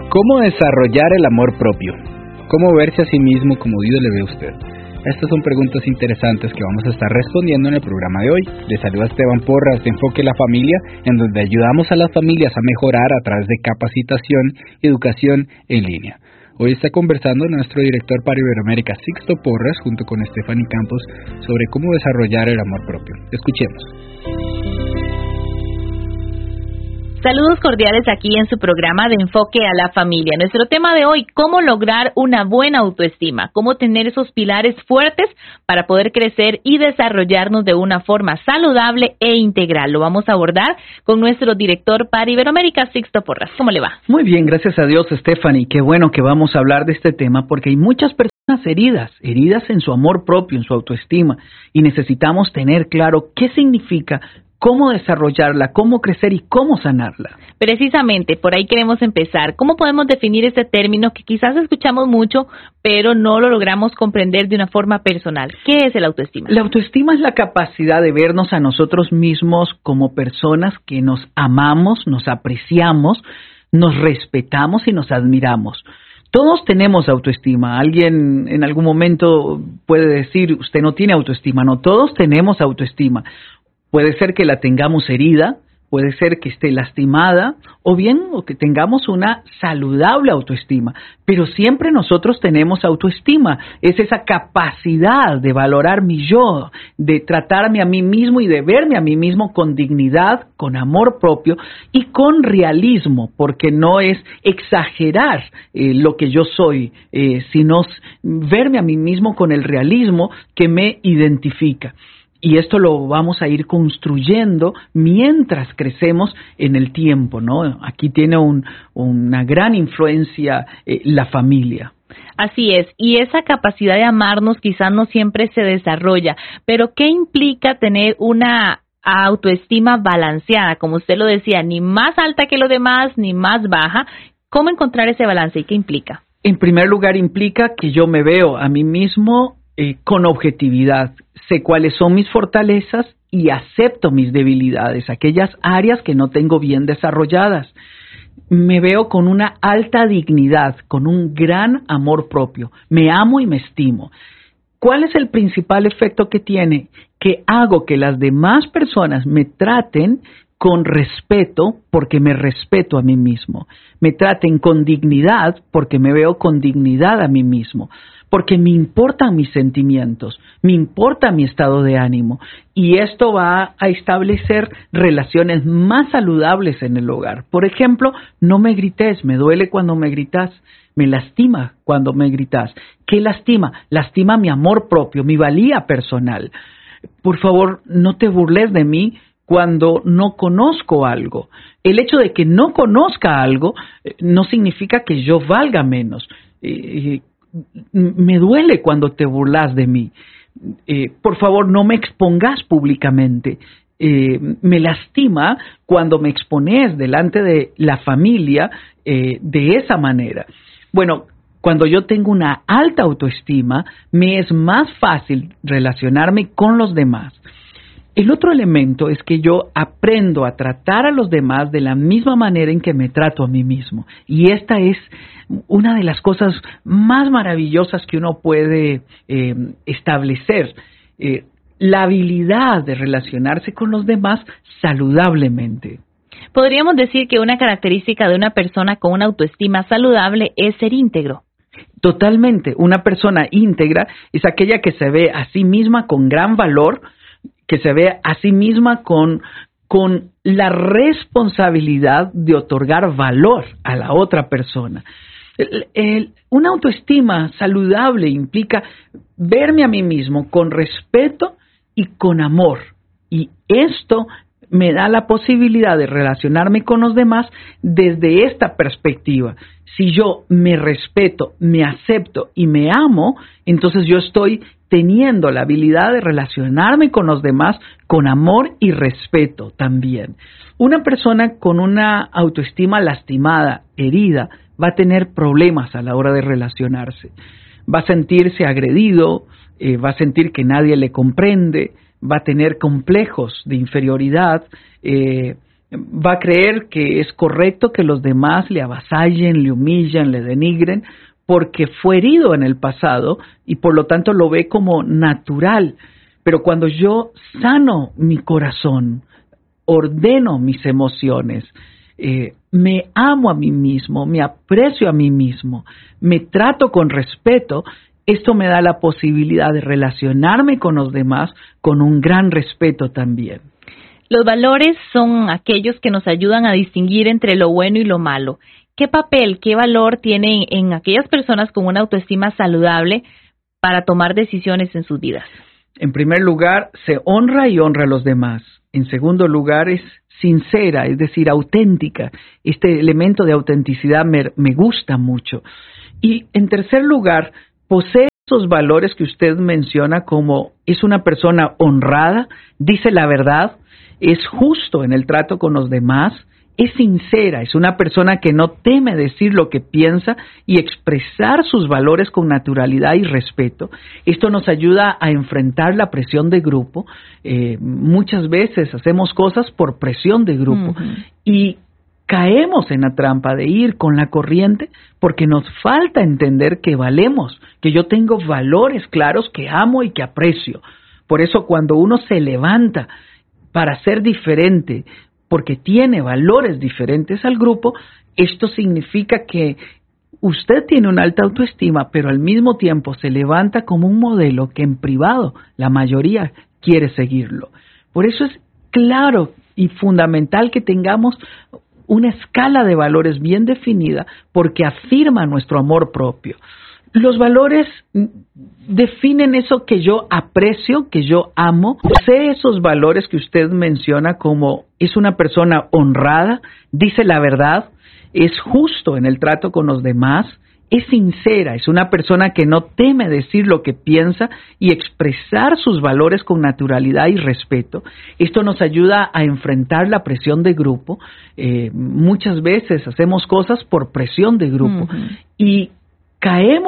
¿Cómo desarrollar el amor propio? ¿Cómo verse a sí mismo como Dios le ve a usted? Estas son preguntas interesantes que vamos a estar respondiendo en el programa de hoy. Les saluda Esteban Porras de Enfoque la Familia, en donde ayudamos a las familias a mejorar a través de capacitación y educación en línea. Hoy está conversando nuestro director para Iberoamérica, Sixto Porras, junto con Stephanie Campos, sobre cómo desarrollar el amor propio. Escuchemos. Saludos cordiales aquí en su programa de Enfoque a la Familia. Nuestro tema de hoy, cómo lograr una buena autoestima, cómo tener esos pilares fuertes para poder crecer y desarrollarnos de una forma saludable e integral. Lo vamos a abordar con nuestro director para Iberoamérica, Sixto Porras. ¿Cómo le va? Muy bien, gracias a Dios, Stephanie. Qué bueno que vamos a hablar de este tema porque hay muchas personas heridas en su amor propio, en su autoestima, y necesitamos tener claro qué significa, cómo desarrollarla, cómo crecer y cómo sanarla. Precisamente, por ahí queremos empezar. ¿Cómo podemos definir este término que quizás escuchamos mucho, pero no lo logramos comprender de una forma personal? ¿Qué es el autoestima? La autoestima es la capacidad de vernos a nosotros mismos como personas que nos amamos, nos apreciamos, nos respetamos y nos admiramos. Todos tenemos autoestima. Alguien en algún momento puede decir, usted no tiene autoestima. No, todos tenemos autoestima. Puede ser que la tengamos herida, puede ser que esté lastimada, o bien que tengamos una saludable autoestima. Pero siempre nosotros tenemos autoestima. Es esa capacidad de valorar mi yo, de tratarme a mí mismo y de verme a mí mismo con dignidad, con amor propio y con realismo, porque no es exagerar lo que yo soy, sino verme a mí mismo con el realismo que me identifica. Y esto lo vamos a ir construyendo mientras crecemos en el tiempo, ¿no? Aquí tiene una gran influencia la familia. Así es, y esa capacidad de amarnos quizás no siempre se desarrolla, pero ¿qué implica tener una autoestima balanceada? Como usted lo decía, ni más alta que los demás, ni más baja. ¿Cómo encontrar ese balance y qué implica? En primer lugar, implica que yo me veo a mí mismo con objetividad. Sé cuáles son mis fortalezas y acepto mis debilidades, aquellas áreas que no tengo bien desarrolladas. Me veo con una alta dignidad, con un gran amor propio. Me amo y me estimo. ¿Cuál es el principal efecto que tiene? Que hago que las demás personas me traten con respeto porque me respeto a mí mismo. Me traten con dignidad porque me veo con dignidad a mí mismo. Porque me importan mis sentimientos, me importa mi estado de ánimo. Y esto va a establecer relaciones más saludables en el hogar. Por ejemplo, no me grites, me duele cuando me gritas, me lastima cuando me gritas. ¿Qué lastima? Lastima mi amor propio, mi valía personal. Por favor, no te burles de mí cuando no conozco algo. El hecho de que no conozca algo no significa que yo valga menos. Me duele cuando te burlas de mí. Por favor, no me expongas públicamente. Me lastima cuando me expones delante de la familia de esa manera. Bueno, cuando yo tengo una alta autoestima, me es más fácil relacionarme con los demás. El otro elemento es que yo aprendo a tratar a los demás de la misma manera en que me trato a mí mismo. Y esta es una de las cosas más maravillosas que uno puede establecer. La habilidad de relacionarse con los demás saludablemente. Podríamos decir que una característica de una persona con una autoestima saludable es ser íntegro. Totalmente. Una persona íntegra es aquella que se ve a sí misma con gran valor, que se ve a sí misma con la responsabilidad de otorgar valor a la otra persona. Una autoestima saludable implica verme a mí mismo con respeto y con amor. Y esto me da la posibilidad de relacionarme con los demás desde esta perspectiva. Si yo me respeto, me acepto y me amo, entonces yo estoy teniendo la habilidad de relacionarme con los demás con amor y respeto también. Una persona con una autoestima lastimada, herida, va a tener problemas a la hora de relacionarse. Va a sentirse agredido, va a sentir que nadie le comprende, va a tener complejos de inferioridad, va a creer que es correcto que los demás le avasallen, le humillen, le denigren, porque fue herido en el pasado y por lo tanto lo ve como natural. Pero cuando yo sano mi corazón, ordeno mis emociones, me amo a mí mismo, me aprecio a mí mismo, me trato con respeto, esto me da la posibilidad de relacionarme con los demás con un gran respeto también. Los valores son aquellos que nos ayudan a distinguir entre lo bueno y lo malo. ¿Qué papel, qué valor tienen en aquellas personas con una autoestima saludable para tomar decisiones en sus vidas? En primer lugar, se honra y honra a los demás. En segundo lugar, es sincera, es decir, auténtica. Este elemento de autenticidad me gusta mucho. Y en tercer lugar, posee esos valores que usted menciona como es una persona honrada, dice la verdad, es justo en el trato con los demás, es sincera, es una persona que no teme decir lo que piensa y expresar sus valores con naturalidad y respeto. Esto nos ayuda a enfrentar la presión de grupo. Muchas veces hacemos cosas por presión de grupo y caemos en la trampa de ir con la corriente porque nos falta entender que valemos, que yo tengo valores claros que amo y que aprecio. Por eso cuando uno se levanta para ser diferente, porque tiene valores diferentes al grupo, esto significa que usted tiene una alta autoestima, pero al mismo tiempo se levanta como un modelo que en privado la mayoría quiere seguirlo. Por eso es claro y fundamental que tengamos una escala de valores bien definida, porque afirma nuestro amor propio. Los valores definen eso que yo aprecio, que yo amo. Posee esos valores que usted menciona como es una persona honrada, dice la verdad, es justo en el trato con los demás, es sincera, es una persona que no teme decir lo que piensa y expresar sus valores con naturalidad y respeto. Esto nos ayuda a enfrentar la presión de grupo. Muchas veces hacemos cosas por presión de grupo y caemos